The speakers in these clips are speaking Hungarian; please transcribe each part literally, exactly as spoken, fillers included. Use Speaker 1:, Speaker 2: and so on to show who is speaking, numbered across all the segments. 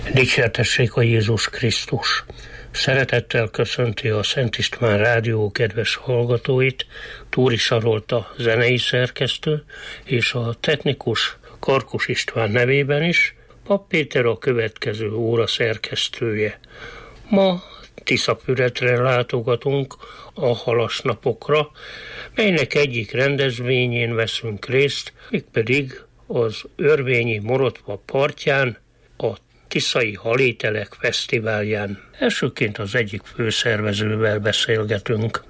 Speaker 1: Dicsértessék a Jézus Krisztus! Szeretettel köszönti a Szent István Rádió kedves hallgatóit, Túri Sarolta zenei szerkesztő, és a technikus Karkus István nevében is, Pap Péter a következő óra szerkesztője. Ma Tiszapüretre látogatunk a halasnapokra, melynek egyik rendezvényén veszünk részt, mégpedig az Örvényi Morotva partján, a Tiszai Halételek Fesztiválján. Elsőként az egyik főszervezővel beszélgetünk.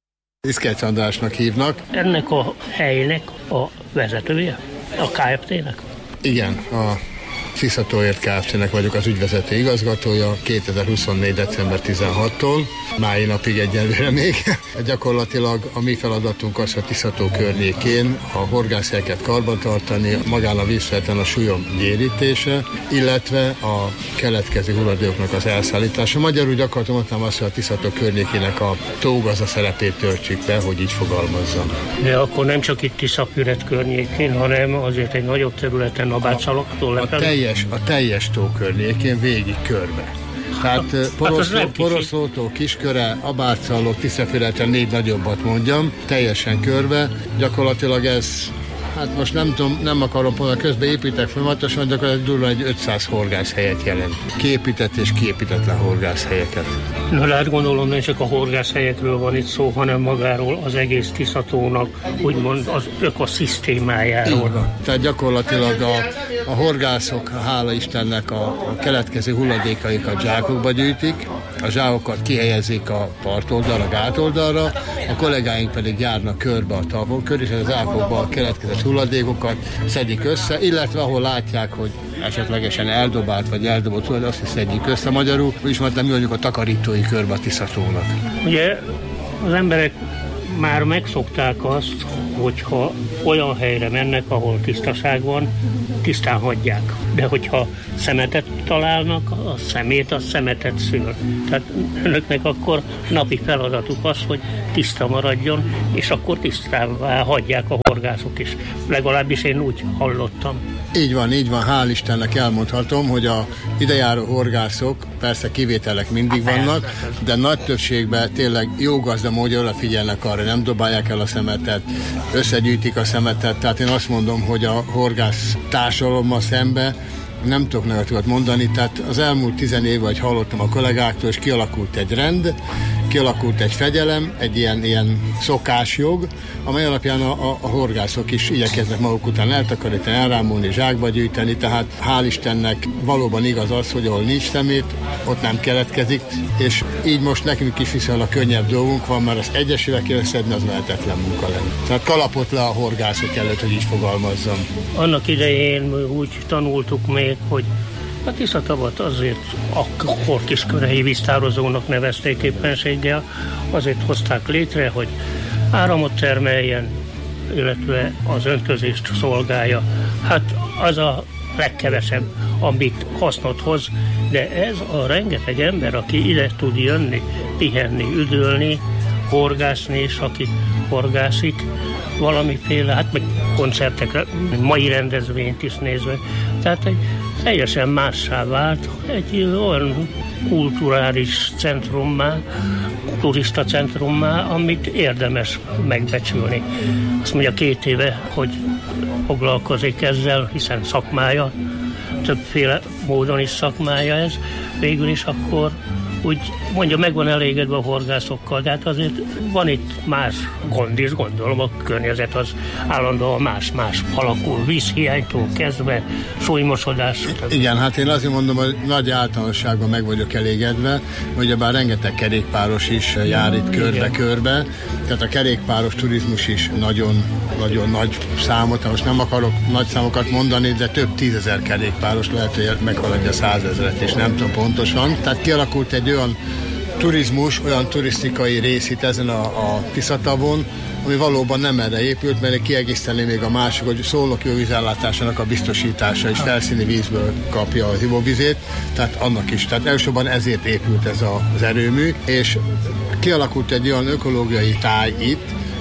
Speaker 2: Iszkec Andrásnak hívnak.
Speaker 1: Ennek a helynek a vezetője? A ká ef té-nek?
Speaker 2: Igen, a Tiszatóért Kft-nek vagyok az ügyvezető igazgatója kétezer-huszonnégy. december tizenhatodikától, mái napig egyelőre még. Gyakorlatilag a mi feladatunk az, hogy Tiszató környékén a horgászhelyeket karbantartani, magán a vízfelten a súlyom gyérítése, illetve a keletkező hulladékoknak az elszállítása. Magyarul gyakorlatilag mondtam azt, hogy a Tiszató környékének a tógazda szerepét töltsük be, hogy így fogalmazzam.
Speaker 1: De akkor nem csak itt Tiszapüret környékén, hanem azért egy nagyobb területen, a Bácsalaktól lefelé.
Speaker 2: Teljes, a teljes tó környékén végig körbe. Tehát hát Poroszló, Poroszlótól Kisköre, Abárcalok, Tiszafüreten négy nagyobbat mondjam, teljesen körbe. Gyakorlatilag ez, hát most nem tudom, nem akarom mondani, közben építek folyamatosan, gyakorlatilag durván egy ötszáz horgászhelyet jelent. Kiépített és kiépítetlen horgászhelyeket.
Speaker 1: Na hát gondolom, nem csak a horgászhelyekről van itt szó, hanem magáról az egész Tiszatónak, úgymond az ökoszisztémájáról.
Speaker 2: Így van. Tehát gyakorlatilag a, a horgászok, hála Istennek a, a keletkező hulladékaikat zsákokba gyűjtik, a zsákokat kihelyezik a partoldalra, a gátoldalra, a kollégáink pedig járnak körbe a tavon kör, és az zsákokba a keletkezett hulladékokat szedik össze, illetve ahol látják, hogy esetlegesen eldobált vagy eldobott hulladék, azt is szedjük össze magyarul, és mondtam, mi vagyunk a takarítói körbe a Tiszatónak.
Speaker 1: Ugye az emberek már megszokták azt, hogyha olyan helyre mennek, ahol tisztaság van, tisztán hagyják. De hogyha szemetet találnak, a szemét, a szemetet szül. Tehát önöknek akkor napi feladatuk az, hogy tiszta maradjon, és akkor tisztává hagyják a horgászok is. Legalábbis én úgy hallottam.
Speaker 2: Így van, így van, hál' Istennek elmondhatom, hogy a idejáró horgászok, persze kivételek mindig vannak, de nagy többségben tényleg jó gazda módja odafigyelnek arra, nem dobálják el a szemetet, összegyűjtik a szemetet, tehát én azt mondom, hogy a horgász társadalommal szembe nem tudok negatívat mondani, tehát az elmúlt tizen év, vagy hallottam a kollégáktól, és kialakult egy rend, kialakult egy fegyelem, egy ilyen, ilyen szokásjog, amely alapján a, a, a horgászok is igyekeznek maguk után eltakarítani, elrámolni, zsákba gyűjteni, tehát hál' Istennek valóban igaz az, hogy ahol nincs szemét, ott nem keletkezik, és így most nekünk is viszonylag könnyebb dolgunk van, mert az egyesével szedni az lehetetlen munka lenne. Tehát kalapot le a horgászok előtt, hogy így fogalmazzam.
Speaker 1: Annak idején úgy tanultuk még, hogy a Tiszatavat azért akkor kiskörhelyi víztározónak nevezték éppenséggel, azért hozták létre, hogy áramot termeljen, illetve az öntözést szolgálja. Hát az a legkevesebb, amit hasznot hoz, de ez a rengeteg ember, aki ide tud jönni, pihenni, üdülni, horgászni, és aki horgászik, valamiféle, hát meg koncertekre, mai rendezvényt is nézve. Tehát egy teljesen mássá vált, egy olyan kulturális centrummá, turista centrummá, amit érdemes megbecsülni. Azt mondja, két éve, hogy foglalkozik ezzel, hiszen szakmája, többféle módon is szakmája ez, végül is akkor úgy mondja, meg van elégedve a horgászokkal, de hát azért van itt más gond is, gondolom, a környezet az állandóan más-más alakul, vízhiánytól kezdve, súlymosodás.
Speaker 2: Igen, hát én azért mondom, hogy nagy általánosságban meg vagyok elégedve, hogy bár rengeteg kerékpáros is jár itt körbe-körbe, tehát a kerékpáros turizmus is nagyon, nagyon nagy számot, most nem akarok nagy számokat mondani, de több tízezer kerékpáros lehet, hogy meghaladja százezret, és nem tudom pontosan. Tehát kialakult egy olyan turizmus, olyan turisztikai rész itt ezen a, a Tiszatavon, ami valóban nem erre épült, mert kiegészíteni még a másik, hogy Szolnok ivóvízellátásának a biztosítása és felszíni vízből kapja az ivóvizét, tehát annak is. Tehát elsősorban ezért épült ez a, az erőmű, és kialakult egy olyan ökológiai táj itt,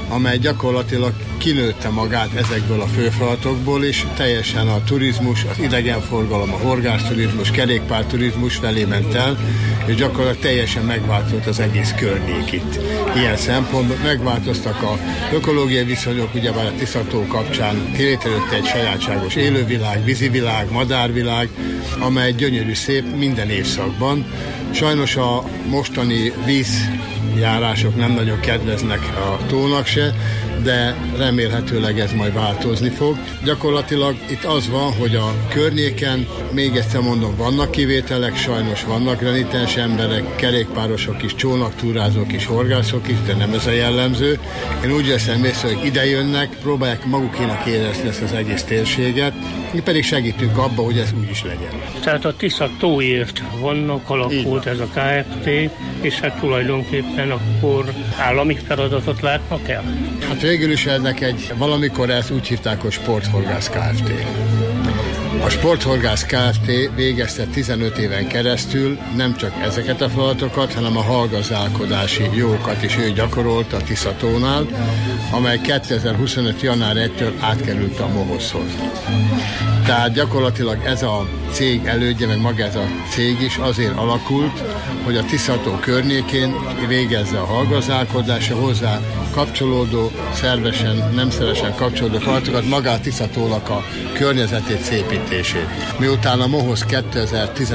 Speaker 2: amely gyakorlatilag kinőtte magát ezekből a főfalatokból, és teljesen a turizmus, az idegenforgalom, a horgászturizmus, kerékpárturizmus felé ment el, és gyakorlatilag teljesen megváltozott az egész környék itt. Ilyen szempontból megváltoztak a ökológiai viszonyok, ugyebár a Tisza-tó kapcsán létrejött egy sajátságos élővilág, vízivilág, madárvilág, amely gyönyörű szép minden évszakban. Sajnos a mostani vízjárások nem nagyon kedveznek a tónak se, de remélhetőleg ez majd változni fog. Gyakorlatilag itt az van, hogy a környéken, még egyszer mondom, vannak kivételek, sajnos vannak renitens emberek, kerékpárosok is, csónaktúrázók is, horgászok is, de nem ez a jellemző. Én úgy veszem észre, hogy ide jönnek, próbálják magukénak érezni ezt az egész térséget, mi pedig segítünk abba, hogy ez úgy is legyen.
Speaker 1: Tehát a Tisza-tóért vannak, alakult ez a ká ef té, és hát tulajdonképpen akkor állami feladatot látnak el?
Speaker 2: Hát végül is ennek egy, valamikor ezt úgy hívták, hogy Sporthorgász Kft. A Sporthorgász Kft. Végezte tizenöt éven keresztül nem csak ezeket a feladatokat, hanem a hallgazdálkodási jogokat is ő gyakorolta a Tisza-tónál, amely kétezer-huszonöt. január elsejétől átkerült a MOHOZ-hoz. Tehát gyakorlatilag ez a cég elődje, meg maga ez a cég is azért alakult, hogy a Tisza-tó környékén végezze a hallgazdálkodásra, hozzá kapcsolódó, szervesen, nem szervesen kapcsolódó feladatokat, magát Tisza-tónak a környezetét, szépítését. Miután a MOHOZ kétezer-tizenöt